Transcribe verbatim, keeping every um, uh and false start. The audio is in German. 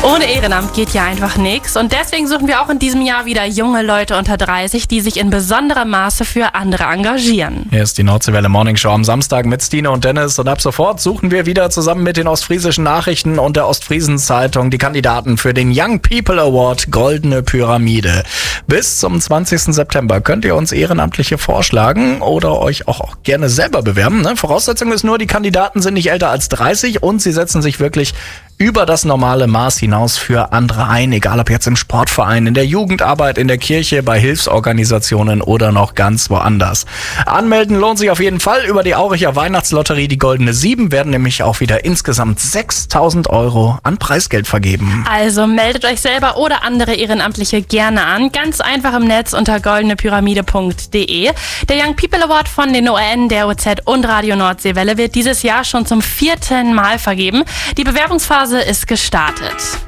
Ohne Ehrenamt geht ja einfach nichts und deswegen suchen wir auch in diesem Jahr wieder junge Leute unter dreißig, die sich in besonderem Maße für andere engagieren. Hier ist die Nordseewelle Morning Show am Samstag mit Stine und Dennis und ab sofort suchen wir wieder zusammen mit den Ostfriesischen Nachrichten und der Ostfriesen Zeitung die Kandidaten für den Young People Award Goldene Pyramide. Bis zum zwanzigsten September könnt ihr uns Ehrenamtliche vorschlagen oder euch auch gerne selber bewerben. Ne? Voraussetzung ist nur, die Kandidaten sind nicht älter als dreißig und sie setzen sich wirklich über das normale Maß hinaus für andere ein, egal ob jetzt im Sportverein, in der Jugendarbeit, in der Kirche, bei Hilfsorganisationen oder noch ganz woanders. Anmelden lohnt sich auf jeden Fall über die Auricher Weihnachtslotterie. Die Goldene Sieben werden nämlich auch wieder insgesamt sechstausend Euro an Preisgeld vergeben. Also meldet euch selber oder andere Ehrenamtliche gerne an. Ganz einfach im Netz unter goldene pyramide punkt de. Der Young People Award von den O R N, der O Z und Radio Nordseewelle wird dieses Jahr schon zum vierten Mal vergeben. Die Bewerbungsphase ist gestartet.